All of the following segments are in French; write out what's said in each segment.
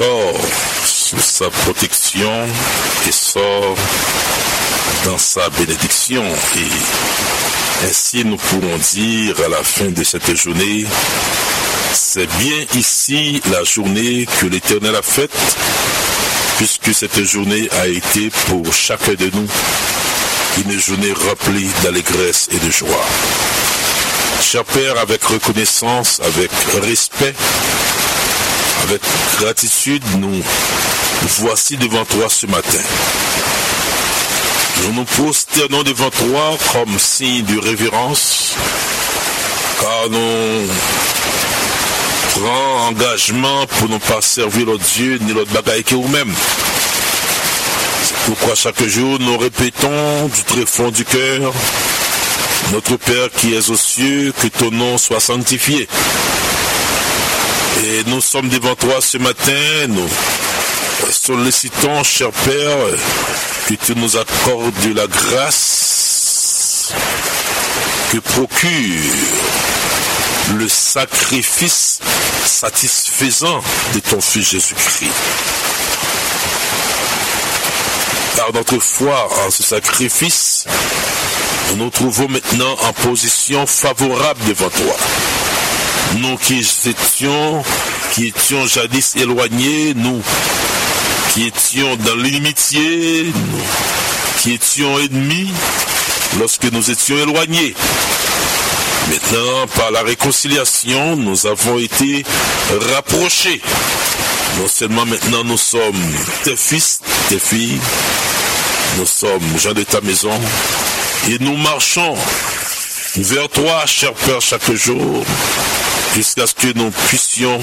sort sous sa protection et sort dans sa bénédiction. Et ainsi nous pourrons dire à la fin de cette journée, c'est bien ici la journée que l'Éternel a faite, puisque cette journée a été pour chacun de nous une journée remplie d'allégresse et de joie. Cher Père, avec reconnaissance, avec respect, avec gratitude, nous voici devant toi ce matin. Nous nous prosternons devant toi comme signe de révérence, car nous prenons engagement pour ne pas servir l'autre Dieu ni l'autre bagaille que nous-mêmes. C'est pourquoi chaque jour nous répétons du très fond du cœur, notre Père qui es aux cieux, que ton nom soit sanctifié. Et nous sommes devant toi ce matin, nous sollicitons, cher Père, que tu nous accordes la grâce que procure le sacrifice satisfaisant de ton Fils Jésus-Christ. Par notre foi en ce sacrifice, nous nous trouvons maintenant en position favorable devant toi. Nous qui étions jadis éloignés, nous qui étions dans l'inimitié, nous qui étions ennemis lorsque nous étions éloignés. Maintenant, par la réconciliation, nous avons été rapprochés. Non seulement maintenant nous sommes tes fils, tes filles, nous sommes gens de ta maison, et nous marchons vers toi, cher Père, chaque jour, jusqu'à ce que nous puissions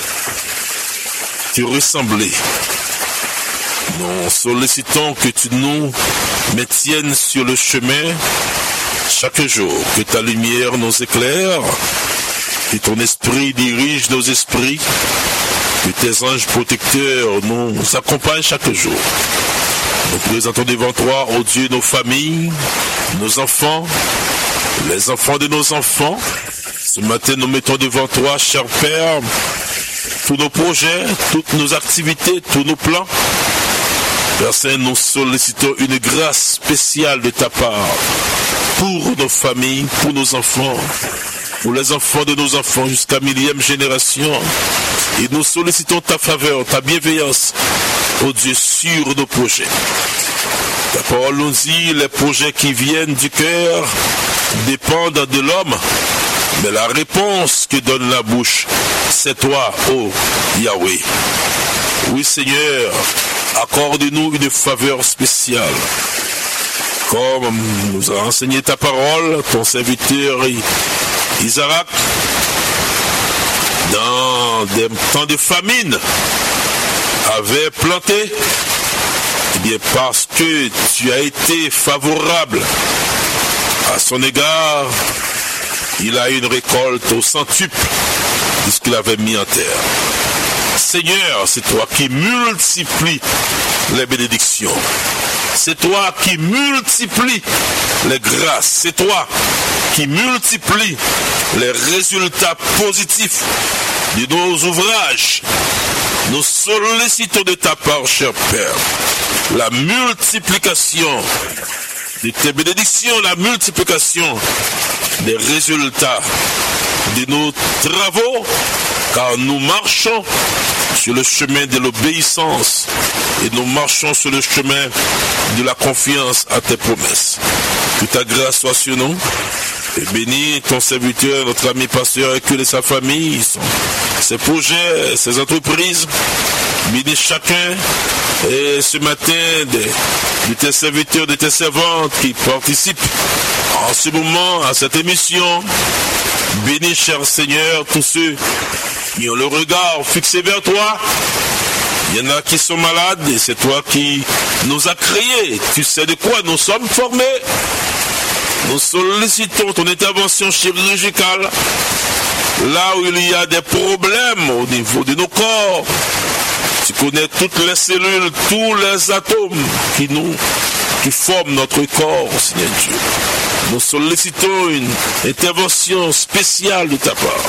te ressembler. Nous sollicitons que tu nous maintiennes sur le chemin chaque jour, que ta lumière nous éclaire, que ton esprit dirige nos esprits, que tes anges protecteurs nous accompagnent chaque jour. Nous présentons devant toi, ô Dieu, nos familles, nos enfants, les enfants de nos enfants. Ce matin, nous mettons devant toi, cher Père, tous nos projets, toutes nos activités, tous nos plans. Père Saint, nous sollicitons une grâce spéciale de ta part pour nos familles, pour nos enfants, pour les enfants de nos enfants jusqu'à 1000e génération. Et nous sollicitons ta faveur, ta bienveillance, ô Dieu, sur nos projets. Ta parole nous dit, les projets qui viennent du cœur dépendent de l'homme, mais la réponse que donne la bouche, c'est toi, ô Yahweh. Oui, Seigneur, accorde-nous une faveur spéciale. Comme nous a enseigné ta parole, ton serviteur Isaac, dans des temps de famine, avait planté, eh bien parce que tu as été favorable à son égard, il a une récolte au centuple de ce qu'il avait mis en terre. Seigneur, c'est toi qui multiplies les bénédictions. C'est toi qui multiplies les grâces. C'est toi qui multiplies les résultats positifs de nos ouvrages. Nous sollicitons de ta part, cher Père, la multiplication de tes bénédictions, la multiplication des résultats de nos travaux, car nous marchons sur le chemin de l'obéissance et nous marchons sur le chemin de la confiance à tes promesses. Que ta grâce soit sur nous et bénis ton serviteur, notre ami pasteur et que sa famille, ses projets, ses entreprises. Bénis chacun et ce matin de tes serviteurs, de tes servantes qui participent en ce moment à cette émission. Bénis, cher Seigneur, tous ceux qui ont le regard fixé vers toi. Il y en a qui sont malades et c'est toi qui nous as créés. Tu sais de quoi nous sommes formés. Nous sollicitons ton intervention chirurgicale là où il y a des problèmes au niveau de nos corps. Tu connais toutes les cellules, tous les atomes qui forment notre corps, Seigneur Dieu. Nous sollicitons une intervention spéciale de ta part.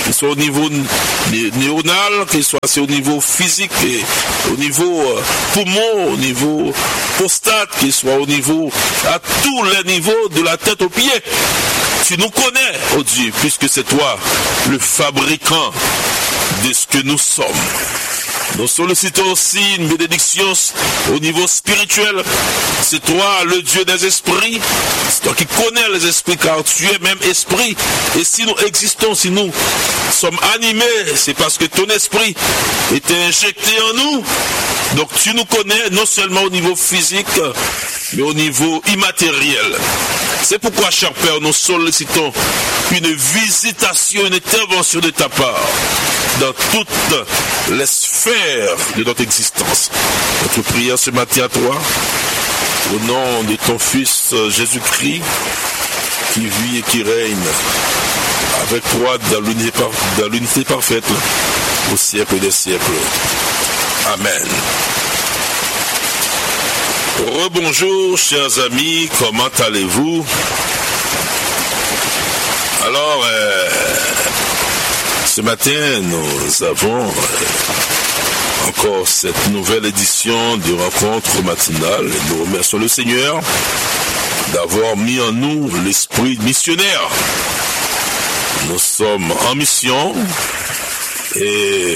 qu'il soit au niveau néonal, qu'il soit au niveau physique, et au niveau poumon, au niveau prostate, qu'il soit au niveau, à tous les niveaux, de la tête aux pieds. Tu nous connais, oh Dieu, puisque c'est toi le fabricant de ce que nous sommes. Nous sollicitons aussi une bénédiction au niveau spirituel. C'est toi le Dieu des esprits. C'est toi qui connais les esprits, car tu es même esprit. Et si nous existons, si nous sommes animés, c'est parce que ton esprit était injecté en nous. Donc tu nous connais non seulement au niveau physique, mais au niveau immatériel. C'est pourquoi, cher Père, nous sollicitons une visitation, une intervention de ta part dans toutes les sphères de notre existence. Notre prière ce matin à toi, au nom de ton Fils Jésus-Christ, qui vit et qui règne avec toi dans l'unité parfaite au siècle des siècles. Amen. Rebonjour, chers amis, comment allez-vous? Alors, ce matin, nous avons encore cette nouvelle édition de rencontre matinale. Et nous remercions le Seigneur d'avoir mis en nous l'esprit missionnaire. Nous sommes en mission et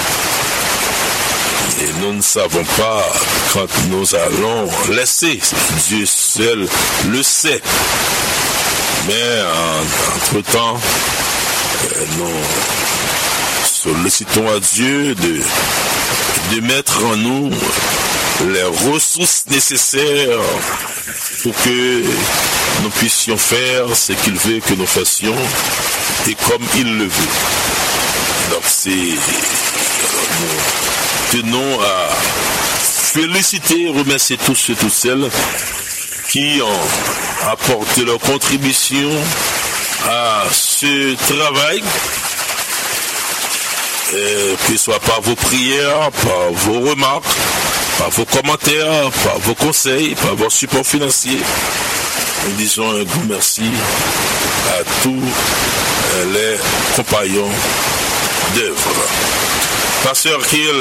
nous ne savons pas quand nous allons laisser. Dieu seul le sait. Mais entre-temps, nous sollicitons à Dieu de mettre en nous les ressources nécessaires pour que nous puissions faire ce qu'il veut que nous fassions et comme il le veut. Donc nous tenons à féliciter et remercier tous ceux et toutes celles qui ont apporté leur contribution à ce travail, que ce soit par vos prières, par vos remarques, par vos commentaires, par vos conseils, par vos supports financiers. Nous disons un grand merci à tous les compagnons d'œuvre. Pasteur Kiel,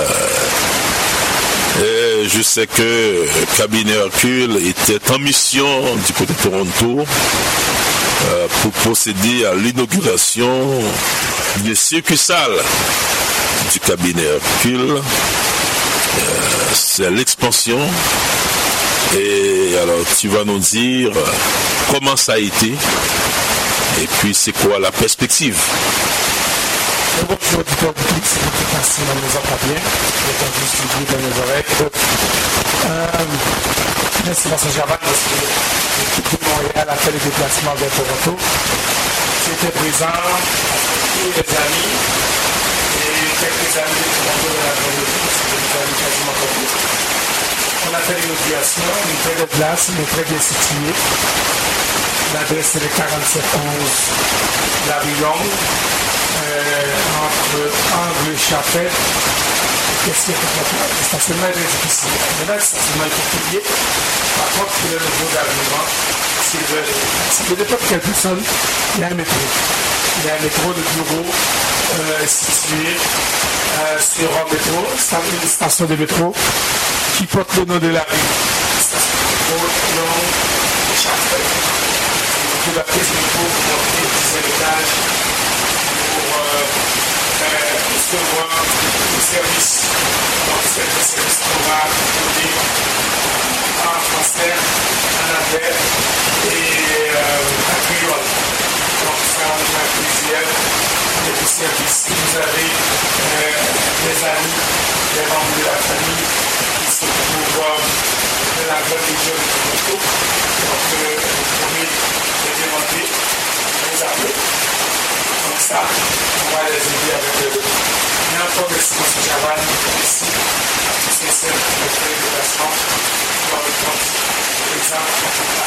je sais que Cabinet Hercule était en mission du côté de Toronto pour procéder à l'inauguration d'une succursale du Cabinet Hercule. C'est l'expansion. Et alors tu vas nous dire comment ça a été et puis c'est quoi la perspective. Bonjour, auditeurs publics, c'est beaucoup facile, on nous entend bien. J'ai entendu studio dans nos oreilles. Merci, M. Javan, parce que l'équipe de Montréal a fait le déplacement vers Toronto. J'étais présent avec tous les amis et quelques amis de Toronto de la journée, c'était des amis quasiment tous. On a fait l'inauguration, une très belle place, mais très bien située. L'adresse est le 4711 La Rue Longue. Entre Angle et Chapelle. Qu'est-ce qu'il y a pour là? Le stationnement est difficile. Mais là, le stationnement est payé. Par contre, il y a le niveau d'argument. S'il veut, de l'époque qu'il y a tout seul, il y a un métro. Il y a un métro de bureau situé sur un métro, une station de métro qui porte le nom de la rue. Station de métro Longue et Chapelle. De la prise de métro pour monter au 10e étage. Recevoir le service. Donc, c'est le service qu'on va donner en français, en anglais et en créole. Donc, ça, on a plusieurs services. Si vous avez des amis, des membres de la famille qui sont pour la bonne région de Toronto, donc, vous pouvez les demander, les appeler. Donc ça, on va les aider avec eux. Mais encore merci, M. Javan, merci à tous ces services de déplacement pour le compte. Par exemple,